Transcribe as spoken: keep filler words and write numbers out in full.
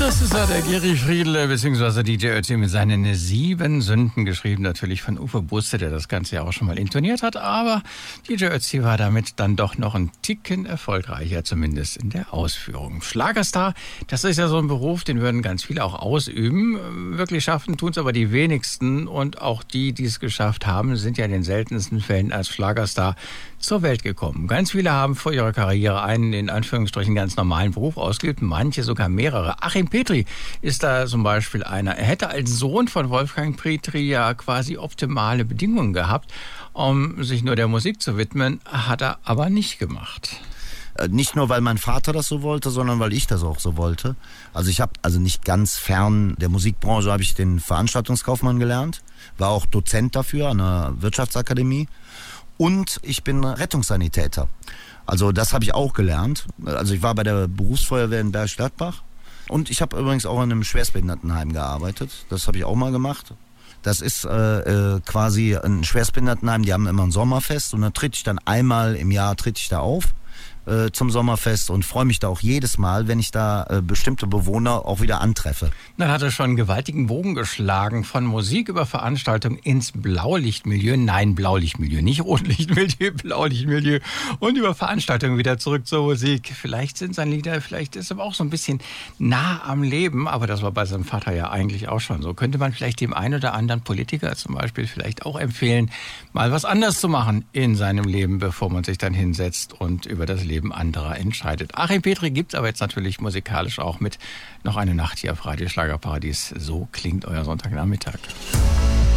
Das ist ja der Geri Friedl bzw. D J Ötzi mit seinen sieben Sünden, geschrieben natürlich von Uwe Busse, der das Ganze ja auch schon mal intoniert hat. Aber D J Ötzi war damit dann doch noch ein Ticken erfolgreicher, zumindest in der Ausführung. Schlagerstar, das ist ja so ein Beruf, den würden ganz viele auch ausüben. Wirklich schaffen tun es aber die wenigsten. Und auch die, die es geschafft haben, sind ja in den seltensten Fällen als Schlagerstar zur Welt gekommen. Ganz viele haben vor ihrer Karriere einen, in Anführungsstrichen, ganz normalen Beruf ausgeübt, manche sogar mehrere. Achim Petri ist da zum Beispiel einer. Er hätte als Sohn von Wolfgang Petri ja quasi optimale Bedingungen gehabt, um sich nur der Musik zu widmen, hat er aber nicht gemacht. Nicht nur, weil mein Vater das so wollte, sondern weil ich das auch so wollte. Also ich habe also nicht ganz fern der Musikbranche, habe ich den Veranstaltungskaufmann gelernt, war auch Dozent dafür an der Wirtschaftsakademie. Und ich bin Rettungssanitäter. Also das habe ich auch gelernt. Also ich war bei der Berufsfeuerwehr in Bergstadtbach. Und ich habe übrigens auch in einem Schwerstbehindertenheim gearbeitet. Das habe ich auch mal gemacht. Das ist äh, äh, quasi ein Schwerstbehindertenheim, die haben immer ein Sommerfest. Und da tritt ich dann einmal im Jahr tritt ich da auf äh, zum Sommerfest und freue mich da auch jedes Mal, wenn ich da äh, bestimmte Bewohner auch wieder antreffe. Dann hat er schon einen gewaltigen Bogen geschlagen, von Musik über Veranstaltung ins Blaulichtmilieu. Nein, Blaulichtmilieu, nicht Rotlichtmilieu, Blaulichtmilieu. Und über Veranstaltungen wieder zurück zur Musik. Vielleicht sind seine Lieder, vielleicht ist er aber auch so ein bisschen nah am Leben. Aber das war bei seinem Vater ja eigentlich auch schon so. Könnte man vielleicht dem einen oder anderen Politiker zum Beispiel vielleicht auch empfehlen, mal was anders zu machen in seinem Leben, bevor man sich dann hinsetzt und über das Leben anderer entscheidet. Achim Petri gibt es aber jetzt natürlich musikalisch auch mit Noch eine Nacht hier auf Radio Schlagerparadies. So klingt euer Sonntagnachmittag.